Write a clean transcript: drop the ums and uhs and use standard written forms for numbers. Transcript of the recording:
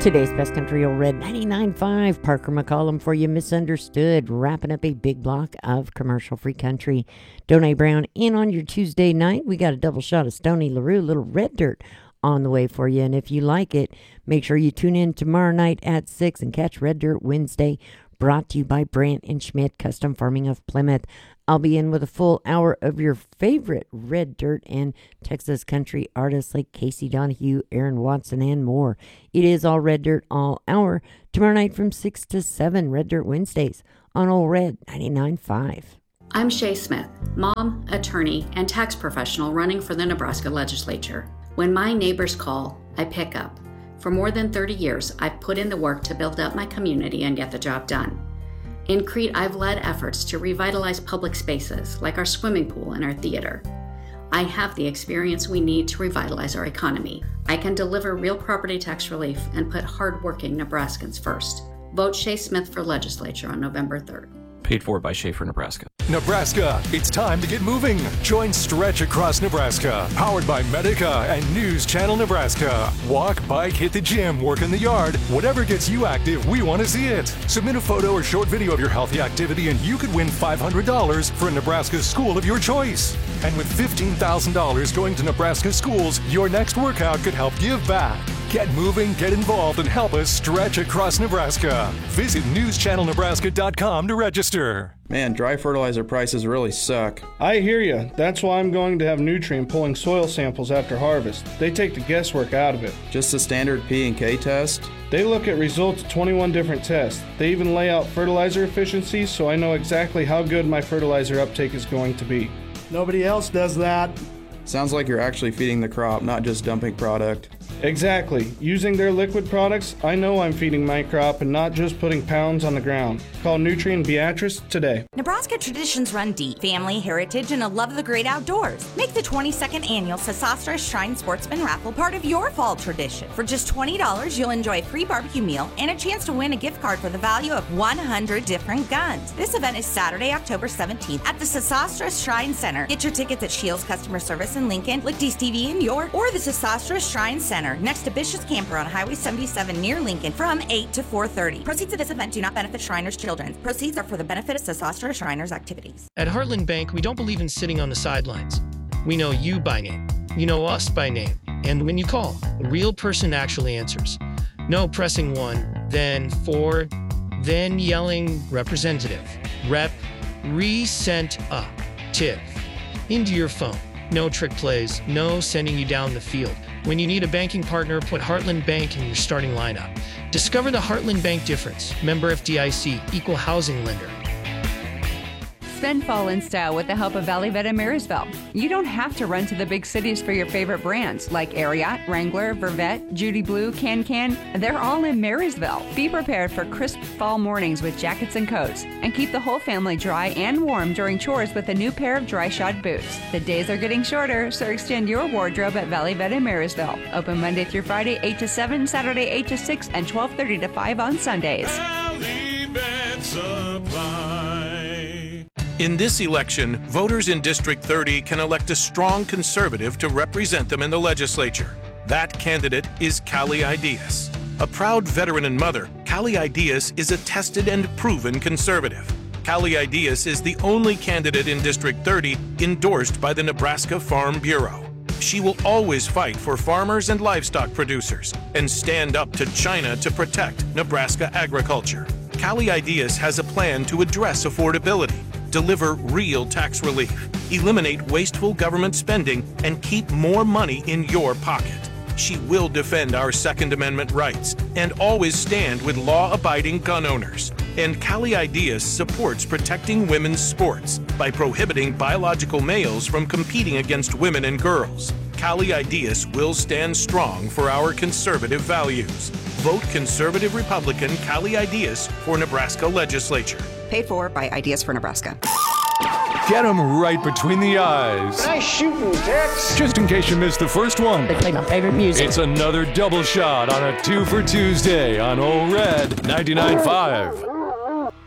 Today's Best Country Old Red 99.5, Parker McCollum for you, Misunderstood, wrapping up a big block of commercial-free country. Donnie Brown in on your Tuesday night. We got a double shot of Stoney LaRue, Little Red Dirt on the way for you. And if you like it, make sure you tune in tomorrow night at 6 and catch Red Dirt Wednesday, brought to you by Brandt and Schmidt Custom Farming of Plymouth. I'll be in with a full hour of your favorite Red Dirt and Texas country artists like Casey Donahue, Aaron Watson, and more. It is all Red Dirt all hour. Tomorrow night from 6 to 7, Red Dirt Wednesdays on Old Red 99.5. I'm Shay Smith, mom, attorney, and tax professional running for the Nebraska legislature. When my neighbors call, I pick up. For more than 30 years, I've put in the work to build up my community and get the job done. In Crete, I've led efforts to revitalize public spaces like our swimming pool and our theater. I have the experience we need to revitalize our economy. I can deliver real property tax relief and put hardworking Nebraskans first. Vote Shay Smith for legislature on November 3rd. Paid for by Schaefer, Nebraska. Nebraska, it's time to get moving. Join Stretch Across Nebraska, powered by Medica and News Channel Nebraska. Walk, bike, hit the gym, work in the yard. Whatever gets you active, we want to see it. Submit a photo or short video of your healthy activity and you could win $500 for a Nebraska school of your choice. And with $15,000 going to Nebraska schools, your next workout could help give back. Get moving, get involved, and help us stretch across Nebraska. Visit newschannelnebraska.com to register. Man, dry fertilizer prices really suck. I hear you. That's why I'm going to have Nutrien pulling soil samples after harvest. They take the guesswork out of it. Just a standard P&K test? They look at results of 21 different tests. They even lay out fertilizer efficiencies, so I know exactly how good my fertilizer uptake is going to be. Nobody else does that. Sounds like you're actually feeding the crop, not just dumping product. Exactly. Using their liquid products, I know I'm feeding my crop and not just putting pounds on the ground. Call Nutrien Beatrice today. Nebraska traditions run deep. Family, heritage, and a love of the great outdoors. Make the 22nd annual Sesostris Shrine Sportsman Raffle part of your fall tradition. For just $20, you'll enjoy a free barbecue meal and a chance to win a gift card for the value of 100 different guns. This event is Saturday, October 17th at the Sesostris Shrine Center. Get your tickets at Shields Customer Service in Lincoln, Lichty Stevie in York, or the Sesostris Shrine Center next to Bishop's Camper on Highway 77 near Lincoln from 8 to 4:30. Proceeds of this event do not benefit Shriners' children. Proceeds are for the benefit of Sesostris Shriners activities. At Heartland Bank, we don't believe in sitting on the sidelines. We know you by name. You know us by name. And when you call, a real person actually answers. No pressing 1, then 4, then yelling representative, rep, resent up, TIF, into your phone. No trick plays, no sending you down the field. When you need a banking partner, put Heartland Bank in your starting lineup. Discover the Heartland Bank difference. Member FDIC, equal housing lender. Spend fall in style with the help of Valley Vet in Marysville. You don't have to run to the big cities for your favorite brands like Ariat, Wrangler, Vervet, Judy Blue, Can. They're all in Marysville. Be prepared for crisp fall mornings with jackets and coats, and keep the whole family dry and warm during chores with a new pair of dry shod boots. The days are getting shorter, so extend your wardrobe at Valley Vet in Marysville. Open Monday through Friday 8 to 7, Saturday 8 to 6, and 12:30 to 5 on Sundays. Valley Vet Supply. In this election, voters in District 30 can elect a strong conservative to represent them in the legislature. That candidate is Callie Ideas. A proud veteran and mother, Callie Ideas is a tested and proven conservative. Callie Ideas is the only candidate in District 30 endorsed by the Nebraska Farm Bureau. She will always fight for farmers and livestock producers and stand up to China to protect Nebraska agriculture. Callie Ideas has a plan to address affordability, deliver real tax relief, eliminate wasteful government spending, and keep more money in your pocket. She will defend our Second Amendment rights and always stand with law-abiding gun owners. And Callie Ideas supports protecting women's sports by prohibiting biological males from competing against women and girls. Callie Ideas will stand strong for our conservative values. Vote Conservative Republican Callie Ideas for Nebraska Legislature. Paid for by Ideas for Nebraska. Get them right between the eyes. Nice shooting, Tex. Just in case you missed the first one. They play my favorite music. It's another double shot on a 2 for Tuesday on Old Red 99.5.